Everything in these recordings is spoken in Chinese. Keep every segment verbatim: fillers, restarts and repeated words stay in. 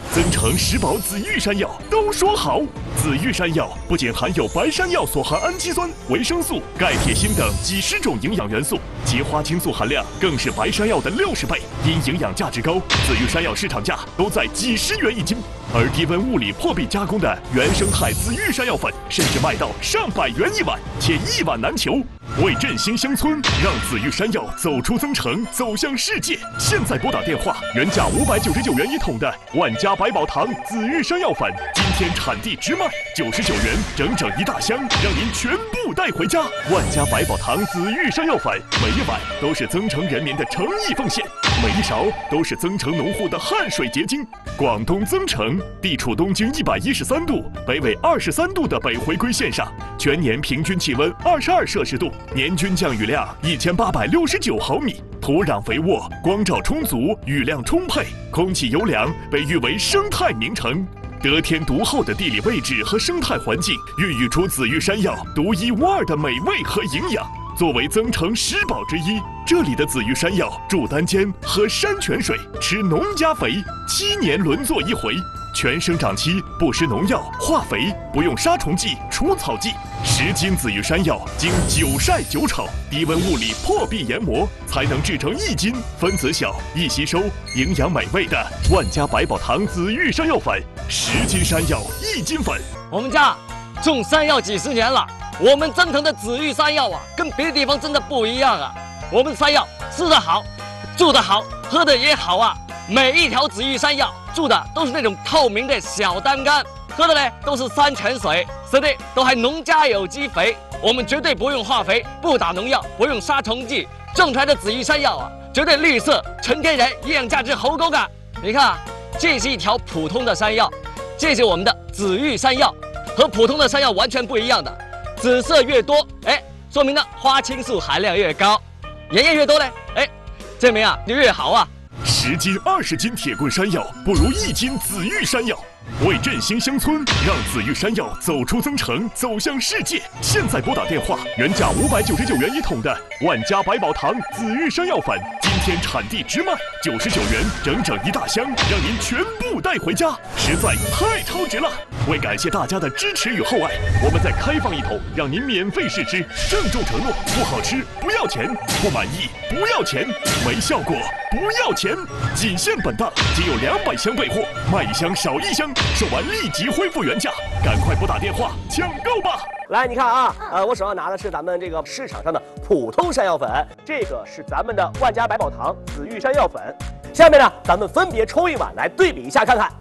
增城、石宝、紫玉山药都说好。紫玉山药不仅含有白山药所含氨基酸、维生素、钙、铁、锌等几十种营养元素，其花青素含量更是白山药的六十倍。因营养价值高，紫玉山药市场价都在几十元一斤。而低温物理破壁加工的原生态紫玉山药粉，甚至卖到上百元一碗，且一碗难求。为振兴乡村，让紫玉山药走出增城，走向世界。现在拨打电话，原价五百九十九元一桶的万家百宝堂紫玉山药粉，今天产地直卖九十九元，整整一大箱，让您全部带回家。万家百宝堂紫玉山药粉，每一碗都是增城人民的诚意奉献，每一勺都是增城农户的汗水结晶。广东增城地处东经一百一十三度、北纬二十三度的北回归线上，全年平均气温二十二摄氏度，年均降雨量一千八百六十九毫米，土壤肥沃，光照充足，雨量充沛，空气优良，被誉为生态名城。得天独厚的地理位置和生态环境，孕育出紫玉山药独一无二的美味和营养。作为增城十宝之一，这里的紫玉山药住单间，喝山泉水，吃农家肥，七年轮作一回，全生长期不施农药、化肥，不用杀虫剂、除草剂。十斤紫玉山药经久晒久炒，低温物理破壁研磨，才能制成一斤，分子小、易吸收、营养美味的万家百宝堂紫玉山药粉。十斤山药一斤粉。 我们家种山药几十年了，我们增城的紫玉山药啊，跟别的地方真的不一样啊。我们山药吃得好，住得好，喝得也好啊。每一条紫玉山药住的都是那种透明的小单干，喝的呢都是山泉水，吃的都还农家有机肥。我们绝对不用化肥，不打农药，不用杀虫剂，种出来的紫玉山药啊，绝对绿色、纯天然，营养价值好高的。你看啊，这是一条普通的山药，这是我们的紫玉山药，和普通的山药完全不一样的。紫色越多，哎，说明呢花青素含量越高；盐液越多呢，哎，证明啊就越好啊。 十斤、二十斤铁棍山药不如一斤紫玉山药。为振兴乡村，让紫玉山药走出增城，走向世界。现在拨打电话，原价五百九十九元一桶的万家百宝堂紫玉山药粉，今天产地直卖九十九元，整整一大箱，让您全部带回家，实在太超值了！为感谢大家的支持与厚爱，我们再开放一桶，让您免费试吃。郑重承诺，不好吃不要钱，不满意不要钱，没效果不要钱。仅限本档，仅有两百箱备货，卖一箱少一箱，售完立即恢复原价，赶快拨打电话抢购吧！ 来，你看啊，呃，我手上拿的是咱们这个市场上的普通山药粉，这个是咱们的万家百宝堂紫玉山药粉。下面呢，咱们分别抽一碗来对比一下看看。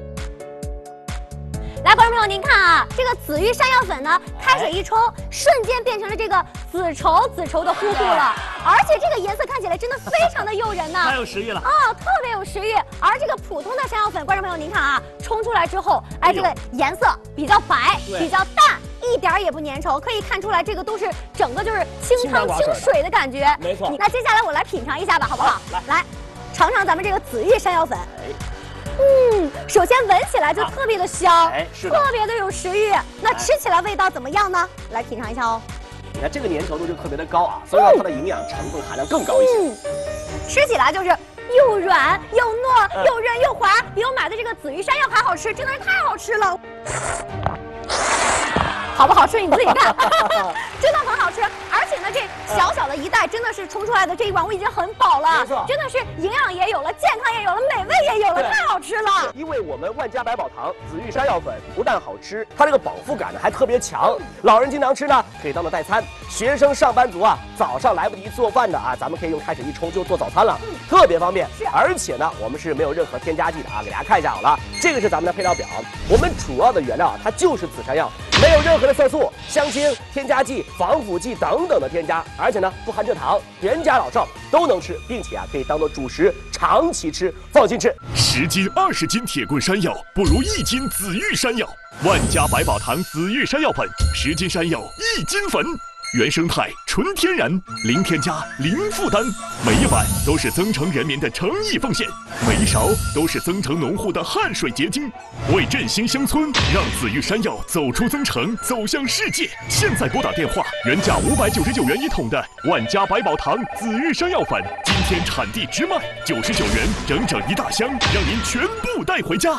来，观众朋友，您看啊，这个紫玉山药粉呢，开水一冲，瞬间变成了这个紫稠紫稠的糊糊了，而且这个颜色看起来真的非常的诱人呢， 太有食欲了啊、哦，特别有食欲。而这个普通的山药粉，观众朋友您看啊，冲出来之后，哎，这个颜色比较白，比较淡，一点也不粘稠，可以看出来这个都是整个就是清汤清水的感觉。 没错。 那接下来我来品尝一下吧，好不好？好来，来尝尝咱们这个紫玉山药粉。嗯，首先闻起来就特别的香， 哎，是的， 特别的有食欲。那吃起来味道怎么样呢？来品尝一下哦。 你看这个粘稠度就特别的高啊，所以说它的营养成分含量更高一些。 嗯，吃起来就是又软又糯，又润又滑，比我买的这个紫玉山药还好吃，真的是太好吃了。好不好吃你自己看，真的很好吃。而且呢，这小小的一袋真的是冲出来的这一碗我已经很饱了，真的是营养也有了，健康也有了，美味也有了，太好吃了。 因为我们万家百宝堂紫玉山药粉不但好吃，它这个饱腹感呢还特别强，老人经常吃呢可以当做代餐，学生上班族啊早上来不及做饭的啊，咱们可以用开水一冲就做早餐了，特别方便。 是， 而且呢我们是没有任何添加剂的啊，给大家看一下好了，这个是咱们的配料表，我们主要的原料啊它就是紫山药，没有任何的色素、香精、添加剂、防腐剂等等的添加，而且呢不含蔗糖，全家老少都能吃，并且啊可以当做主食长期吃，放心吃。 十斤、二十斤铁棍山药不如一斤紫玉山药。万家百宝堂紫玉山药粉，十斤山药一斤粉。原生态、纯天然，零添加、零负担，每一碗都是增城人民的诚意奉献，每一勺都是增城农户的汗水结晶。为振兴乡村，让紫玉山药走出增城，走向世界。现在拨打电话，原价五百九十九元一桶的万家百宝堂紫玉山药粉，今天产地直卖九十九元，整整一大箱，让您全部带回家。